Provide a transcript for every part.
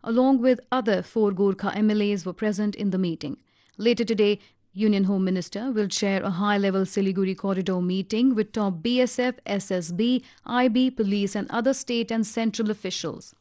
along with other 4 Gorkha MLAs, were present in the meeting. Later today, Union Home Minister will chair a high-level Siliguri corridor meeting with top BSF, SSB, IB, police and other state and central officials.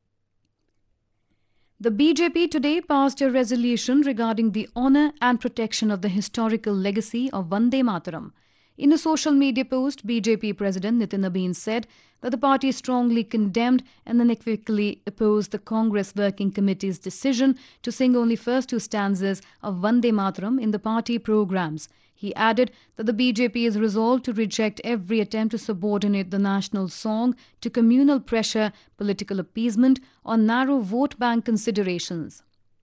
The BJP today passed a resolution regarding the honour and protection of the historical legacy of Vande Mataram. In a social media post, BJP President Nitin Nabin said that the party strongly condemned and unequivocally opposed the Congress Working Committee's decision to sing only first 2 stanzas of Vande Mataram in the party programmes. He added that the BJP is resolved to reject every attempt to subordinate the national song to communal pressure, political appeasement or narrow vote bank considerations.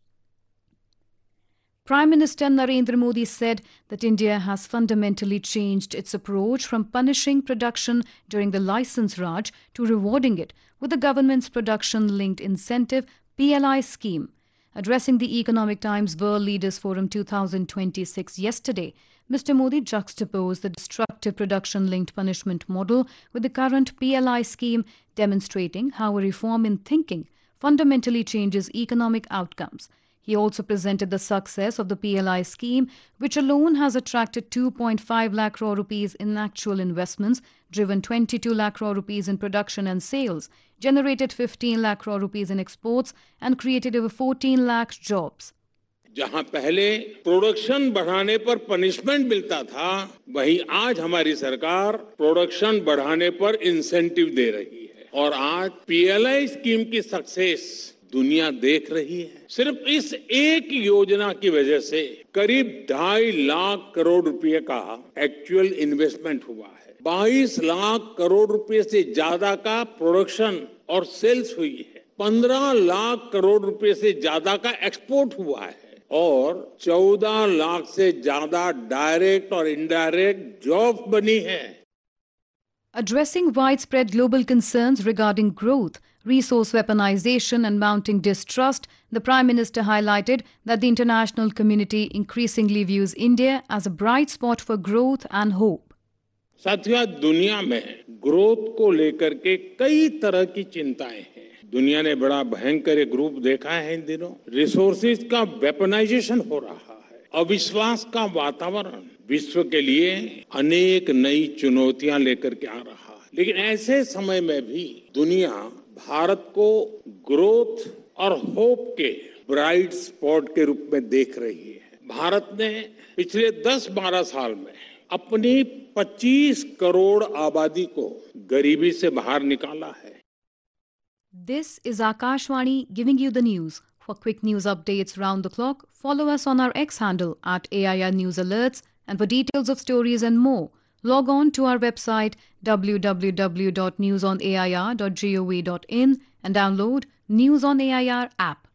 Prime Minister Narendra Modi said that India has fundamentally changed its approach from punishing production during the licence Raj to rewarding it with the government's production-linked incentive PLI scheme. Addressing the Economic Times World Leaders Forum 2026 yesterday, Mr. Modi juxtaposed the destructive production-linked punishment model with the current PLI scheme, demonstrating how a reform in thinking fundamentally changes economic outcomes. He also presented the success of the PLI scheme, which alone has attracted 2.5 lakh crore rupees in actual investments, driven 22 lakh crore rupees in production and sales, generated 15 lakh crore rupees in exports and created over 14 lakh jobs. जहां पहले production बढ़ाने पर punishment मिलता था, वहीं आज हमारी सरकार प्रोडक्शन बढ़ाने पर इंसेंटिव दे रही है और आज पीएलआई स्कीम की सक्सेस दुनिया देख रही है। सिर्फ इस एक योजना की वजह से करीब 2.5 लाख करोड़ रुपए का एक्चुअल इन्वेस्टमेंट हुआ है। 22 लाख करोड़ रुपए से ज्यादा का प्रोडक्शन और सेल्स हुई है। 15 लाख करोड़ रुपए से ज्यादा का एक्सपोर्ट हुआ है और 14 लाख से ज्यादा डायरेक्ट और इनडायरेक्ट जॉब बनी है। Addressing widespread global concerns regarding growth, resource weaponization and mounting distrust, the Prime Minister highlighted that the international community increasingly views India as a bright spot for growth and hope. साथियों, दुनिया में growth को लेकर के कई तरह की चिंताएं हैं। दुनिया ने बड़ा भयंकर एक रूप देखा है इन दिनों। रिसोर्सेज का वेपनाइजेशन हो रहा है। अविश्वास का वातावरण विश्व के लिए अनेक नई चुनौतियां लेकर के आ रहा है। लेकिन ऐसे समय में भी दुनिया भारत को ग्रोथ और होप के ब्राइट स्पॉट के रूप में देख रही है। भारत ने पिछले 10-12 साल में अपनी 25 करोड़ आबादी को गरीबी से बाहर निकाला है। This is Akashvani giving you the news. For quick news updates round the clock, follow us on our X handle at AIR News Alerts, and for details of stories and more, log on to our website www.newsonair.gov.in and download News on AIR app.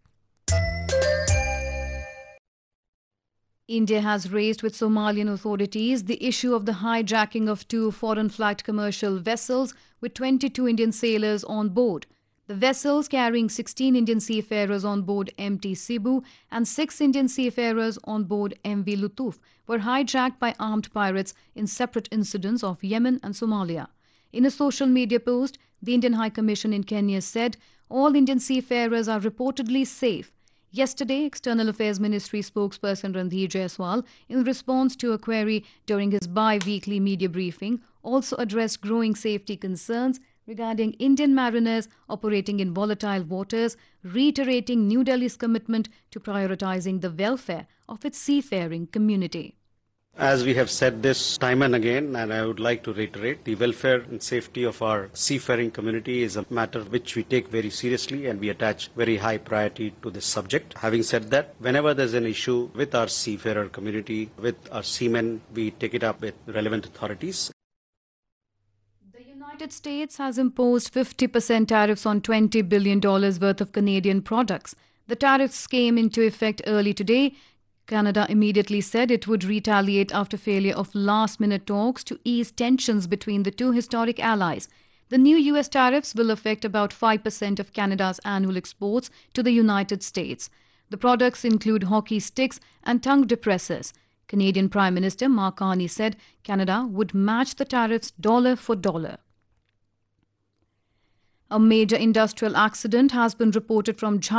India has raised with Somalian authorities the issue of the hijacking of 2 foreign flagged commercial vessels with 22 Indian sailors on board. The vessels carrying 16 Indian seafarers on board MT Cebu and 6 Indian seafarers on board MV Lutuf were hijacked by armed pirates in separate incidents of Yemen and Somalia. In a social media post, the Indian High Commission in Kenya said all Indian seafarers are reportedly safe. Yesterday, External Affairs Ministry spokesperson Randhir Jaiswal, in response to a query during his bi-weekly media briefing, also addressed growing safety concerns regarding Indian mariners operating in volatile waters, reiterating New Delhi's commitment to prioritizing the welfare of its seafaring community. As we have said this time and again, and I would like to reiterate, the welfare and safety of our seafaring community is a matter which we take very seriously and we attach very high priority to this subject. Having said that, whenever there's an issue with our seafarer community, with our seamen, we take it up with relevant authorities. The United States has imposed 50% tariffs on $20 billion worth of Canadian products. The tariffs came into effect early today. Canada immediately said it would retaliate after failure of last-minute talks to ease tensions between the two historic allies. The new US tariffs will affect about 5% of Canada's annual exports to the United States. The products include hockey sticks and tongue depressors. Canadian Prime Minister Mark Carney said Canada would match the tariffs dollar for dollar. A major industrial accident has been reported from